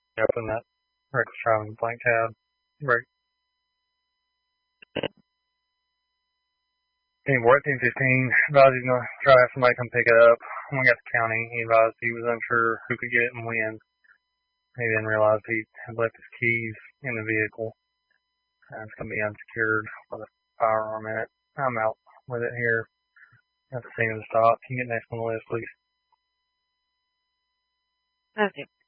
Open that reckless driving blank tab. Right. Anyway, 1815, advised he's going to try to have somebody come pick it up. When we got to county, he advised he was unsure who could get it and when. He then realized he had left his keys in the vehicle. It's going to be unsecured with a firearm in it. I'm out with it here at the scene of the stop. Can you get next on the list, please? Okay.